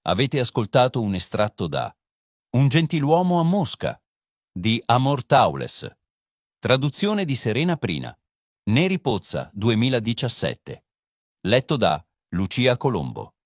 Avete ascoltato un estratto da Un gentiluomo a Mosca di Amor Taules, traduzione di Serena Prina, Neri Pozza 2017, letto da Lucia Colombo.